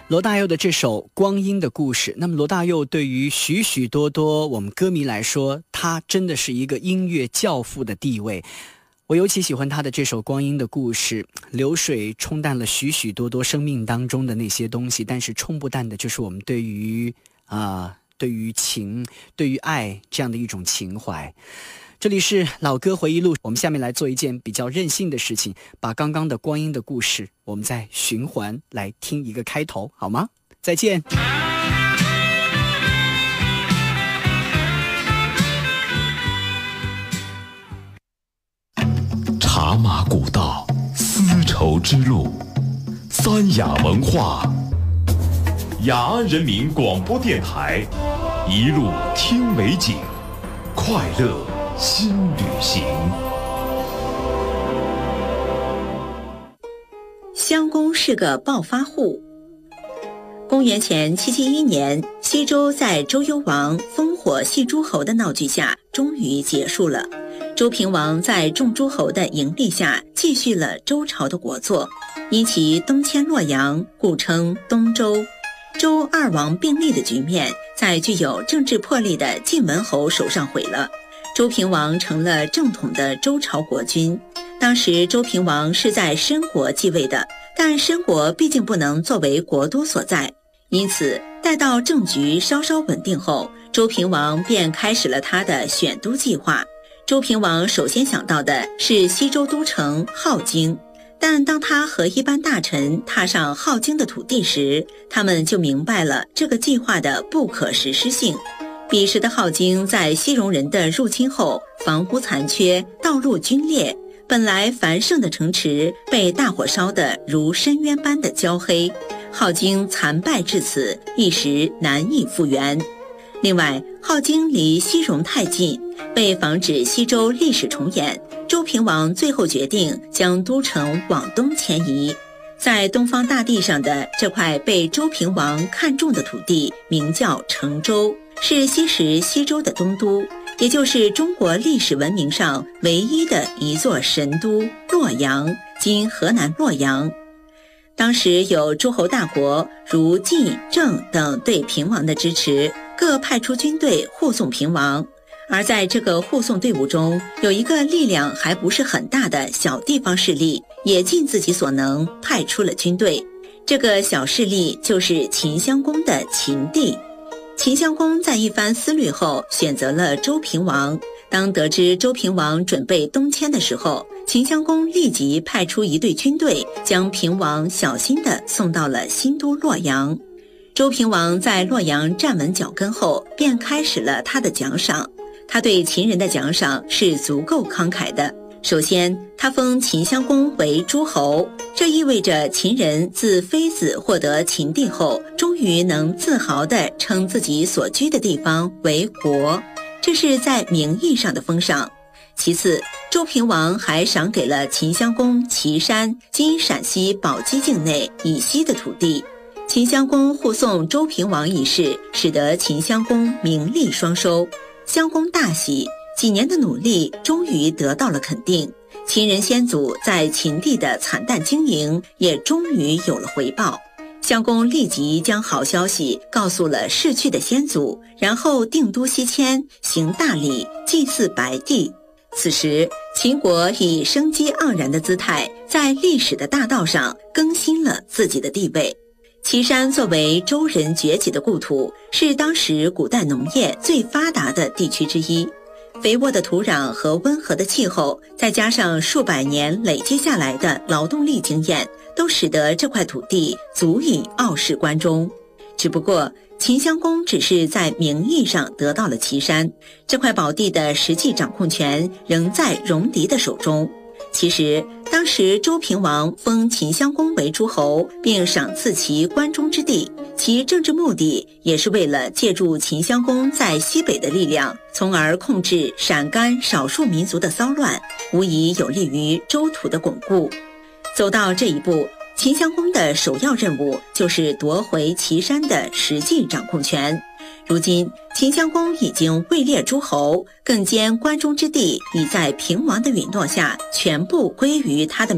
罗大佑的这首《光阴的故事》，那么罗大佑对于许许多多我们歌迷来说，他真的是一个音乐教父的地位。我尤其喜欢他的这首《光阴的故事》，流水冲淡了许许多多生命当中的那些东西，但是冲不淡的就是我们对于情、对于爱这样的一种情怀。这里是老歌回忆录，我们下面来做一件比较任性的事情，把刚刚的光阴的故事，我们再循环来听一个开头，好吗？再见。 茶马古道，丝绸之路，三雅文化，雅安人民广播电台，一路听美景，快乐新旅行。 襄公是个暴发户。公元前771年，西周在周幽王烽火戏诸侯的闹剧下终于结束了。周平王在众诸侯的迎立下继续了周朝的国祚，因其东迁洛阳，故称东周。周二王并立的局面在具有政治魄力的晋文侯手上毁了，周平王成了正统的周朝国君。当时周平王是在申国继位的，但申国毕竟不能作为国都所在，因此待到政局稍稍稳定后，周平王便开始了他的选都计划。周平王首先想到的是西周都城镐京，但当他和一般大臣踏上镐京的土地时，他们就明白了这个计划的不可实施性。彼时的镐京在西戎人的入侵后，房屋残缺，道路龟裂，本来繁盛的城池被大火烧得如深渊般的焦黑，镐京残败至此，一时难以复原。另外，镐京离西戎太近，为防止西周历史重演，周平王最后决定将都城往东迁移。在东方大地上的这块被周平王看中的土地名叫成周，是昔时西周的东都，也就是中国历史文明上唯一的一座神都洛阳，今河南洛阳。当时有诸侯大国如晋、郑等对平王的支持，各派出军队护送平王。而在这个护送队伍中，有一个力量还不是很大的小地方势力，也尽自己所能派出了军队。这个小势力就是秦襄公的秦地。秦襄公在一番思虑后选择了周平王。当得知周平王准备东迁的时候，秦襄公立即派出一队军队，将平王小心地送到了新都洛阳。周平王在洛阳站稳脚跟后，便开始了他的奖赏。他对秦人的奖赏是足够慷慨的。首先，他封秦襄公为诸侯，这意味着秦人自妃子获得秦地后，终于能自豪地称自己所居的地方为国，这是在名义上的封赏。其次，周平王还赏给了秦襄公岐山（今陕西宝鸡境内以西的土地）。秦襄公护送周平王一事，使得秦襄公名利双收。襄公大喜，几年的努力终于得到了肯定，秦人先祖在秦地的惨淡经营也终于有了回报。襄公立即将好消息告诉了逝去的先祖，然后定都西迁，行大礼，祭祀白帝。此时，秦国以生机盎然的姿态，在历史的大道上更新了自己的地位。岐山作为周人崛起的故土，是当时古代农业最发达的地区之一。肥沃的土壤和温和的气候，再加上数百年累积下来的劳动力经验，都使得这块土地足以傲视关中。只不过，秦襄公只是在名义上得到了岐山，这块宝地的实际掌控权仍在戎狄的手中。其实，当时周平王封秦襄公为诸侯，并赏赐其关中之地，其政治目的也是为了借助秦襄公在西北的力量，从而控制陕甘少数民族的骚乱，无疑有利于周土的巩固。走到这一步，秦襄公的首要任务就是夺回岐山的实际掌控权。如今，秦襄公已经位列诸侯，更兼关中之地已在平王的允诺下全部归于他的